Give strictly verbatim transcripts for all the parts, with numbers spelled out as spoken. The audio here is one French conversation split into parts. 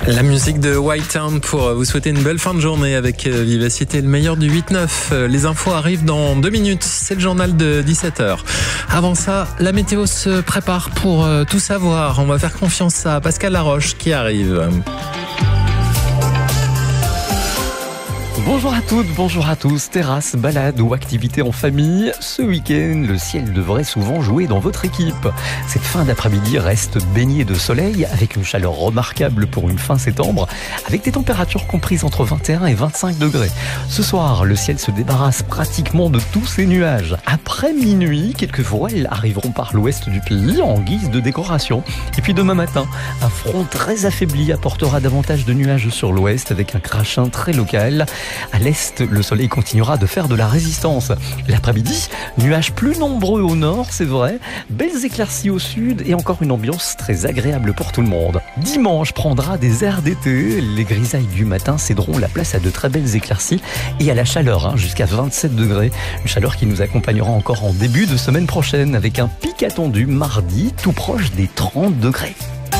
La musique de White Town pour vous souhaiter une belle fin de journée avec Vivacité, le meilleur du huit neuf. Les infos arrivent dans deux minutes, c'est le journal de dix-sept heures. Avant ça, la météo se prépare pour tout savoir. On va faire confiance à Pascal Laroche qui arrive. Bonjour à toutes, bonjour à tous. Terrasse, balade ou activité en famille, ce week-end, le ciel devrait souvent jouer dans votre équipe. Cette fin d'après-midi reste baignée de soleil avec une chaleur remarquable pour une fin septembre, avec des températures comprises entre vingt et un et vingt-cinq degrés. Ce soir, le ciel se débarrasse pratiquement de tous ces nuages. Après minuit, quelques voiles arriveront par l'ouest du pays en guise de décoration. Et puis demain matin, un front très affaibli apportera davantage de nuages sur l'ouest avec un crachin très local. À l'est, le soleil continuera de faire de la résistance. L'après-midi, nuages plus nombreux au nord, c'est vrai, belles éclaircies au sud et encore une ambiance très agréable pour tout le monde. Dimanche prendra des airs d'été, les grisailles du matin céderont la place à de très belles éclaircies et à la chaleur, hein, jusqu'à vingt-sept degrés. Une chaleur qui nous accompagnera encore en début de semaine prochaine avec un pic attendu mardi, tout proche des trente degrés.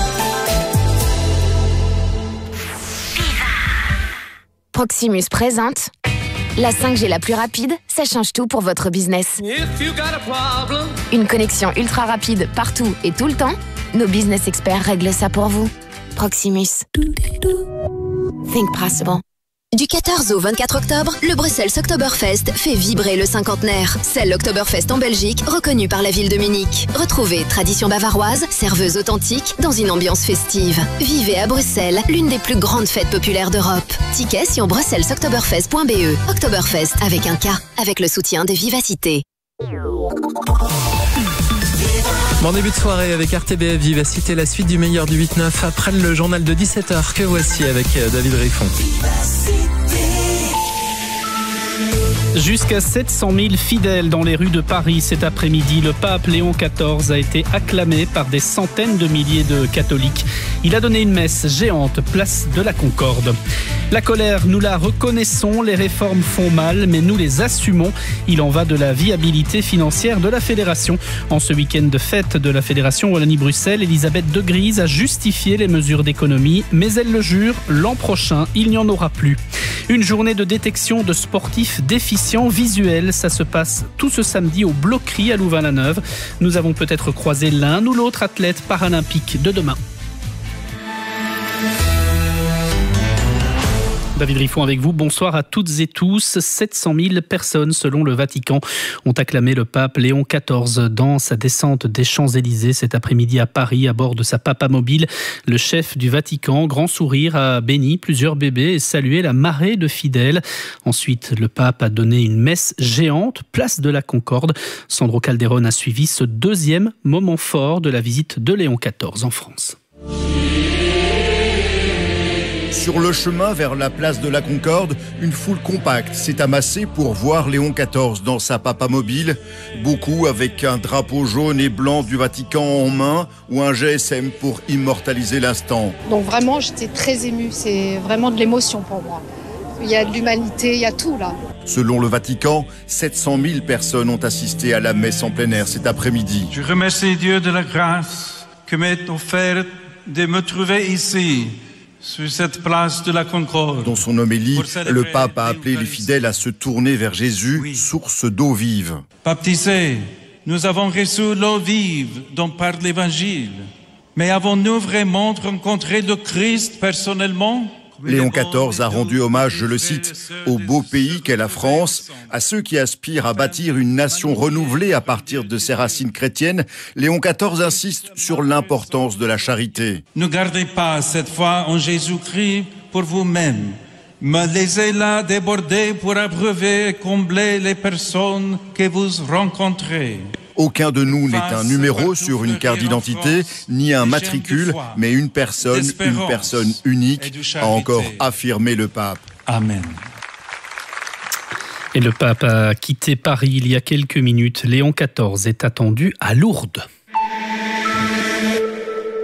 Proximus présente la cinq G la plus rapide, ça change tout pour votre business. Une connexion ultra rapide partout et tout le temps. Nos business experts règlent ça pour vous. Proximus. Think possible. Du quatorze au vingt-quatre octobre, le Bruxelles Oktoberfest fait vibrer le cinquantenaire. C'est l'Oktoberfest en Belgique, reconnu par la ville de Munich. Retrouvez tradition bavaroise, serveuse authentique, dans une ambiance festive. Vivez à Bruxelles, l'une des plus grandes fêtes populaires d'Europe. Tickets sur bruxelles oktoberfest point b e. Oktoberfest avec un K, avec le soutien de Vivacité. Bon début de soirée avec R T B F Vivacité, la suite du meilleur du huit neuf après le journal de dix-sept heures que voici avec David Riffon. Jusqu'à sept cent mille fidèles dans les rues de Paris cet après-midi. Le pape Léon quatorze a été acclamé par des centaines de milliers de catholiques. Il a donné une messe géante, place de la Concorde. La colère, nous la reconnaissons, les réformes font mal, mais nous les assumons. Il en va de la viabilité financière de la fédération. En ce week-end de fête de la fédération Wallonie-Bruxelles, Elisabeth De Gries a justifié les mesures d'économie, mais elle le jure, l'an prochain, il n'y en aura plus. Une journée de détection de sportifs déficients visuels, ça se passe tout ce samedi au Bloquerie à Louvain-la-Neuve. Nous avons peut-être croisé l'un ou l'autre athlète paralympique de demain. David Riffon avec vous, bonsoir à toutes et tous. sept cent mille personnes, selon le Vatican, ont acclamé le pape Léon quatorze dans sa descente des Champs-Élysées cet après-midi à Paris à bord de sa papamobile. Le chef du Vatican, grand sourire, a béni plusieurs bébés et salué la marée de fidèles. Ensuite, le pape a donné une messe géante, place de la Concorde. Sandro Calderone a suivi ce deuxième moment fort de la visite de Léon quatorze en France. Sur le chemin vers la place de la Concorde, une foule compacte s'est amassée pour voir Léon quatorze dans sa papamobile. Beaucoup avec un drapeau jaune et blanc du Vatican en main ou un G S M pour immortaliser l'instant. Donc vraiment, j'étais très émue. C'est vraiment de l'émotion pour moi. Il y a de l'humanité, il y a tout là. Selon le Vatican, sept cent mille personnes ont assisté à la messe en plein air cet après-midi. Je remercie Dieu de la grâce que m'est offerte de me trouver ici, sur cette place de la Concorde. Dans son homélie, le pape a appelé les fidèles à se tourner vers Jésus, oui, source d'eau vive. Baptisés, nous avons reçu l'eau vive dont parle l'Évangile. Mais avons-nous vraiment rencontré le Christ personnellement ? Léon quatorze a rendu hommage, je le cite, au beau pays qu'est la France, à ceux qui aspirent à bâtir une nation renouvelée à partir de ses racines chrétiennes. Léon quatorze insiste sur l'importance de la charité. Ne gardez pas cette foi en Jésus-Christ pour vous-même, mais laissez-la déborder pour abreuver et combler les personnes que vous rencontrez. Aucun de nous n'est un numéro sur une carte d'identité, ni un matricule, mais une personne, une personne unique, a encore affirmé le pape. Amen. Et le pape a quitté Paris il y a quelques minutes. Léon quatorze est attendu à Lourdes.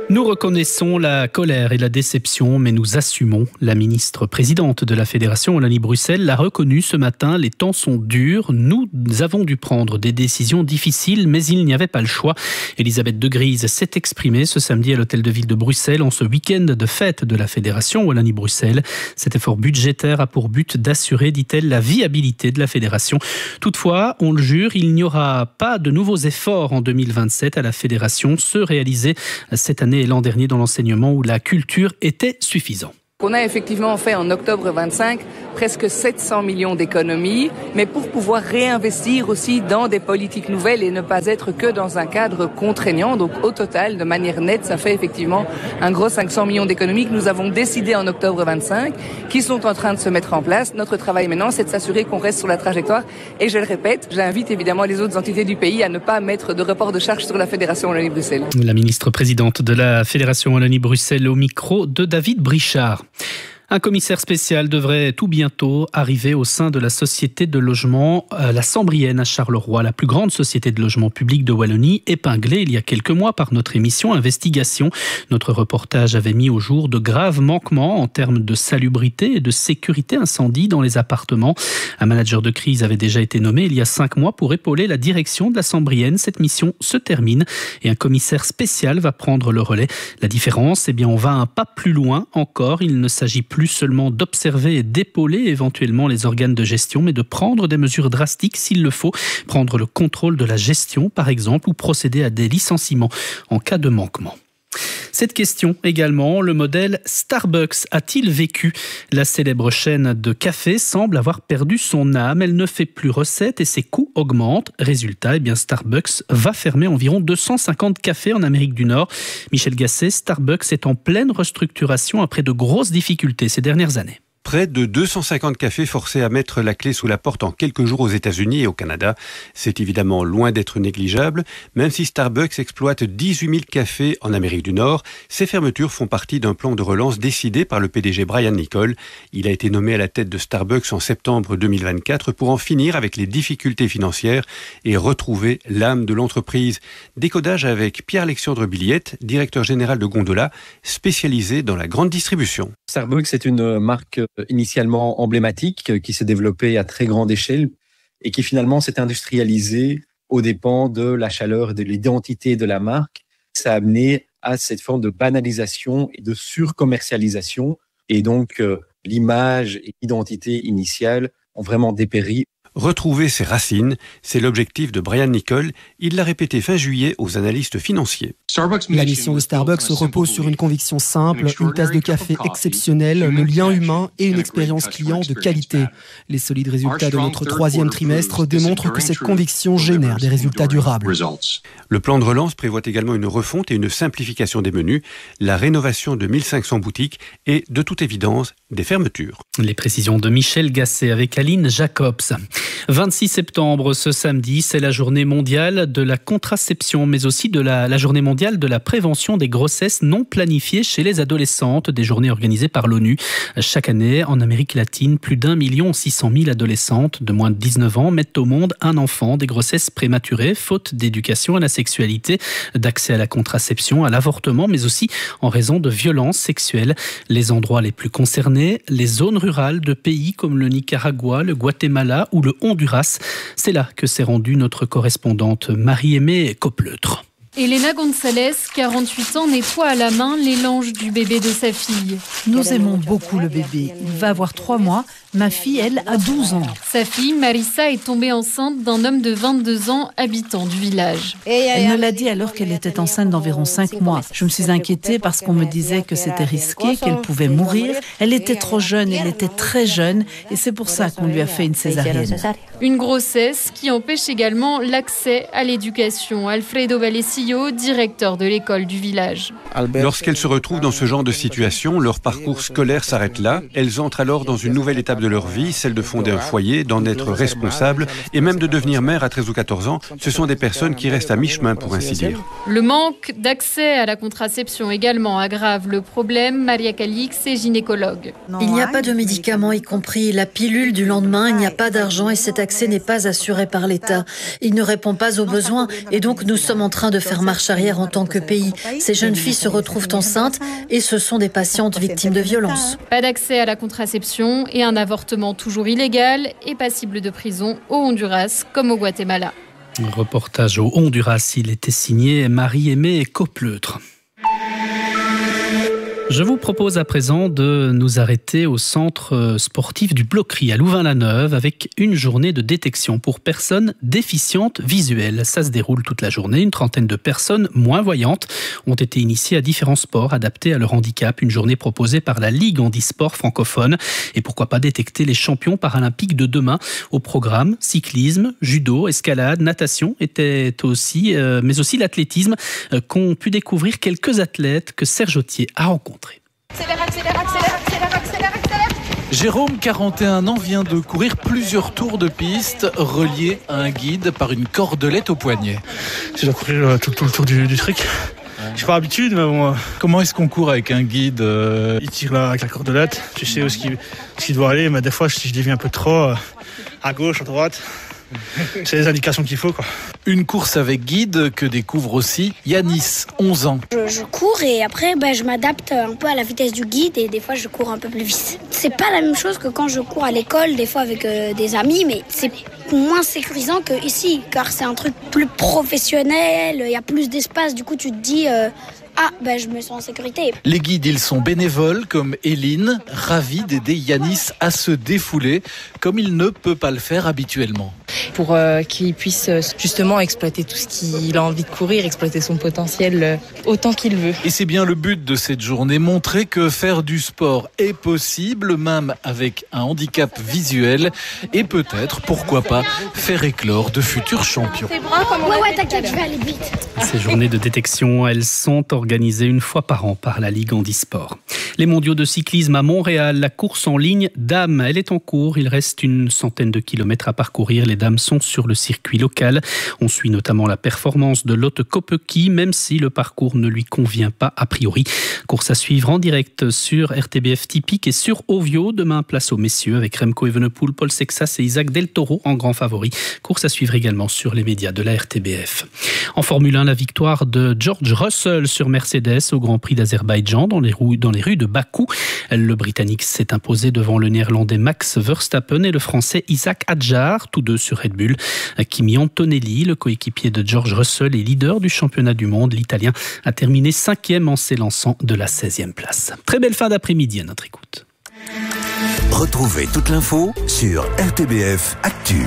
Nous reconnaissons la colère et la déception, mais nous assumons. La ministre présidente de la Fédération Wallonie-Bruxelles l'a reconnu ce matin. Les temps sont durs. Nous avons dû prendre des décisions difficiles, mais il n'y avait pas le choix. Elisabeth de Gries s'est exprimée ce samedi à l'hôtel de ville de Bruxelles en ce week-end de fête de la Fédération Wallonie-Bruxelles. Cet effort budgétaire a pour but d'assurer, dit-elle, la viabilité de la fédération. Toutefois, on le jure, il n'y aura pas de nouveaux efforts en deux mille vingt-sept à la fédération, ceux réalisés cette année et l'an dernier dans l'enseignement où la culture était suffisant. On a effectivement fait en octobre vingt-cinq presque sept cents millions d'économies, mais pour pouvoir réinvestir aussi dans des politiques nouvelles et ne pas être que dans un cadre contraignant. Donc au total, de manière nette, ça fait effectivement un gros cinq cents millions d'économies que nous avons décidé en octobre vingt-cinq, qui sont en train de se mettre en place. Notre travail maintenant, c'est de s'assurer qu'on reste sur la trajectoire. Et je le répète, j'invite évidemment les autres entités du pays à ne pas mettre de report de charge sur la Fédération Wallonie-Bruxelles. La ministre présidente de la Fédération Wallonie-Bruxelles au micro de David Brichard. Un commissaire spécial devrait tout bientôt arriver au sein de la société de logement euh, La Sambrienne à Charleroi, la plus grande société de logement public de Wallonie, épinglée il y a quelques mois par notre émission Investigation. Notre reportage avait mis au jour de graves manquements en termes de salubrité et de sécurité incendie dans les appartements. Un manager de crise avait déjà été nommé il y a cinq mois pour épauler la direction de La Sambrienne. Cette mission se termine et un commissaire spécial va prendre le relais. La différence, eh bien, on va un pas plus loin encore. Il ne s'agit plus plus seulement d'observer et d'épauler éventuellement les organes de gestion, mais de prendre des mesures drastiques s'il le faut, prendre le contrôle de la gestion par exemple, ou procéder à des licenciements en cas de manquement. Cette question également, le modèle Starbucks a-t-il vécu ? La célèbre chaîne de café semble avoir perdu son âme. Elle ne fait plus recette et ses coûts augmentent. Résultat, eh bien Starbucks va fermer environ deux cent cinquante cafés en Amérique du Nord. Michel Gasset, Starbucks est en pleine restructuration après de grosses difficultés ces dernières années. Près de deux cent cinquante cafés forcés à mettre la clé sous la porte en quelques jours aux États-Unis et au Canada. C'est évidemment loin d'être négligeable. Même si Starbucks exploite dix-huit mille cafés en Amérique du Nord, ces fermetures font partie d'un plan de relance décidé par le P D G Brian Niccol. Il a été nommé à la tête de Starbucks en septembre deux mille vingt-quatre pour en finir avec les difficultés financières et retrouver l'âme de l'entreprise. Décodage avec Pierre-Alexandre Billiette, directeur général de Gondola, spécialisé dans la grande distribution. Starbucks est une marque initialement emblématique qui s'est développée à très grande échelle et qui finalement s'est industrialisée aux dépens de la chaleur et de l'identité de la marque. Ça a amené à cette forme de banalisation et de surcommercialisation et donc euh, l'image et l'identité initiale ont vraiment dépéri. Retrouver ses racines, c'est l'objectif de Brian Niccol. Il l'a répété fin juillet aux analystes financiers. La mission de Starbucks repose sur une conviction simple, une tasse de café exceptionnelle, le lien humain et une expérience client de qualité. Les solides résultats de notre troisième trimestre démontrent que cette conviction génère des résultats durables. Le plan de relance prévoit également une refonte et une simplification des menus, la rénovation de mille cinq cents boutiques et, de toute évidence, des fermetures. Les précisions de Michel Gasset avec Aline Jacobs. vingt-six septembre, ce samedi, c'est la journée mondiale de la contraception, mais aussi de la, la journée mondiale de la prévention des grossesses non planifiées chez les adolescentes, des journées organisées par l'ONU. Chaque année, en Amérique latine, plus d'un million six cent mille adolescentes de moins de dix-neuf ans mettent au monde un enfant, des grossesses prématurées, faute d'éducation à la sexualité, d'accès à la contraception, à l'avortement, mais aussi en raison de violences sexuelles. Les endroits les plus concernés, les zones rurales de pays comme le Nicaragua, le Guatemala ou le Honduras. C'est là que s'est rendue notre correspondante Marie-Aimée Copleutre. Elena González, quarante-huit ans, nettoie à la main les langes du bébé de sa fille. Nous aimons beaucoup le bébé. Il va avoir trois mois. Ma fille, elle, a douze ans. Sa fille, Marissa, est tombée enceinte d'un homme de vingt-deux ans, habitant du village. Elle me l'a dit alors qu'elle était enceinte d'environ cinq mois. Je me suis inquiétée parce qu'on me disait que c'était risqué, qu'elle pouvait mourir. Elle était trop jeune, elle était très jeune et c'est pour ça qu'on lui a fait une césarienne. Une grossesse qui empêche également l'accès à l'éducation. Alfredo Vallecillo, directeur de l'école du village. Lorsqu'elles se retrouvent dans ce genre de situation, leur parcours scolaire s'arrête là. Elles entrent alors dans une nouvelle étape de leur vie, celle de fonder un foyer, d'en être responsable et même de devenir mère à treize ou quatorze ans. Ce sont des personnes qui restent à mi-chemin pour ainsi dire. Le manque d'accès à la contraception également aggrave le problème. Maria Calix est gynécologue. Il n'y a pas de médicaments, y compris la pilule du lendemain. Il n'y a pas d'argent et cet accès n'est pas assuré par l'État. Il ne répond pas aux besoins et donc nous sommes en train de faire faire marche arrière en tant que pays. Ces jeunes filles se retrouvent enceintes et ce sont des patientes victimes de violences. Pas d'accès à la contraception et un avortement toujours illégal et passible de prison au Honduras comme au Guatemala. Un reportage au Honduras, il était signé Marie-Aimée Copleutre. Je vous propose à présent de nous arrêter au centre sportif du Bloquerie à Louvain-la-Neuve avec une journée de détection pour personnes déficientes visuelles. Ça se déroule toute la journée. Une trentaine de personnes moins voyantes ont été initiées à différents sports adaptés à leur handicap. Une journée proposée par la Ligue handisport francophone. Et pourquoi pas détecter les champions paralympiques de demain. Au programme, cyclisme, judo, escalade, natation était aussi, euh, mais aussi l'athlétisme euh, qu'ont pu découvrir quelques athlètes que Serge Autier a rencontrés. Accélère, accélère, accélère, accélère, accélère, accélère. Jérôme, quarante et un ans, vient de courir plusieurs tours de piste reliés à un guide par une cordelette au poignet. Je dois courir euh, tout, tout le tour du, du truc. Je suis pas habitué, mais bon. Comment est-ce qu'on court avec un guide euh... Il tire là avec la cordelette, tu sais où ce qu'il, ce qu'il doit aller, mais des fois, si je dévie un peu trop, euh, à gauche, à droite, c'est les indications qu'il faut, quoi. Une course avec guide que découvre aussi Yanis, onze ans. Je, je cours et après ben, je m'adapte un peu à la vitesse du guide et des fois je cours un peu plus vite. C'est pas la même chose que quand je cours à l'école, des fois avec euh, des amis, mais c'est moins sécurisant que ici, car c'est un truc plus professionnel, il y a plus d'espace, du coup tu te dis... Euh, Ah, ben je me sens en sécurité. Les guides, ils sont bénévoles comme Eline, ravis d'aider Yanis à se défouler comme il ne peut pas le faire habituellement. Pour euh, qu'il puisse euh, justement exploiter tout ce qu'il a envie de courir, exploiter son potentiel euh, autant qu'il veut. Et c'est bien le but de cette journée, montrer que faire du sport est possible, même avec un handicap visuel, et peut-être, pourquoi pas, faire éclore de futurs champions. Ouais, ouais, t'inquiète, je vais aller vite. Ces journées de détection, elles sont organisées une fois par an par la Ligue handisport. Les mondiaux de cyclisme à Montréal, la course en ligne dames, elle est en cours. Il reste une centaine de kilomètres à parcourir. Les dames sont sur le circuit local. On suit notamment la performance de Lotte Kopecky, même si le parcours ne lui convient pas a priori. Course à suivre en direct sur R T B F Typique et sur Ovio. Demain, place aux messieurs avec Remco Evenepoel, Paul Sexas et Isaac Del Toro en grand favori. Course à suivre également sur les médias de la R T B F. En Formule un, la victoire de George Russell sur Mercedes au Grand Prix d'Azerbaïdjan dans les rues, dans les rues de Bakou. Le Britannique s'est imposé devant le Néerlandais Max Verstappen et le Français Isaac Hadjar, tous deux sur Red Bull. Kimi Antonelli, le coéquipier de George Russell et leader du championnat du monde, l'Italien a terminé cinquième en s'élançant de la seizième place. Très belle fin d'après-midi à notre écoute. Retrouvez toute l'info sur R T B F Actu.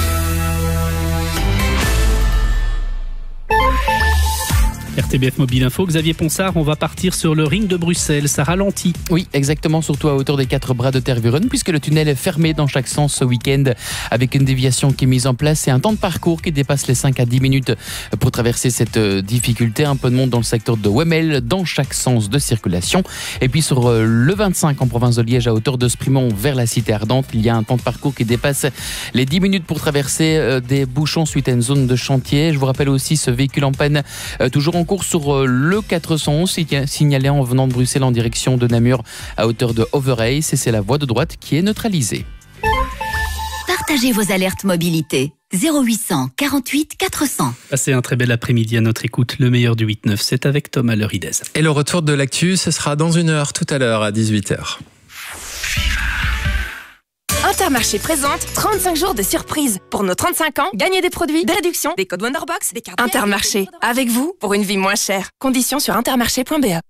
R T B F Mobile Info, Xavier Ponsard, on va partir sur le ring de Bruxelles, ça ralentit. Oui, exactement, surtout à hauteur des quatre bras de Tervuren, puisque le tunnel est fermé dans chaque sens ce week-end, avec une déviation qui est mise en place et un temps de parcours qui dépasse les cinq à dix minutes pour traverser cette difficulté. Un peu de monde dans le secteur de Wemmel, dans chaque sens de circulation. Et puis sur le vingt-cinq en province de Liège, à hauteur de Sprimont vers la cité ardente, il y a un temps de parcours qui dépasse les dix minutes pour traverser des bouchons suite à une zone de chantier. Je vous rappelle aussi ce véhicule en panne, toujours en cours sur le quatre cent onze, signalé en venant de Bruxelles en direction de Namur à hauteur de Overijse, et c'est la voie de droite qui est neutralisée. Partagez vos alertes mobilité. zéro huit cent quarante-huit quatre cents. Passez un très bel après-midi à notre écoute. Le meilleur du huit neuf, c'est avec Thomas Leridez. Et le retour de l'actu, ce sera dans une heure, tout à l'heure à dix-huit heures. Intermarché présente trente-cinq jours de surprise. Pour nos trente-cinq ans, gagnez des produits, des réductions, des codes Wonderbox, des cartes... Intermarché, avec vous, pour une vie moins chère. Conditions sur intermarché point b e.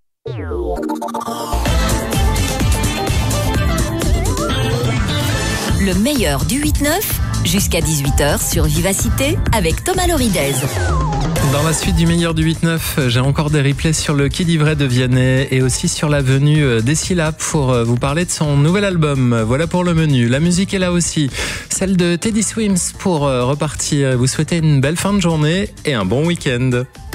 Le meilleur du huit neuf, jusqu'à dix-huit heures sur Vivacité, avec Thomas Leridez. Dans la suite du meilleur du huit neuf, j'ai encore des replays sur le quai d'Ivray de Vianney et aussi sur la venue d'Essila pour vous parler de son nouvel album. Voilà pour le menu. La musique est là aussi, celle de Teddy Swims pour repartir. Vous souhaitez une belle fin de journée et un bon week-end.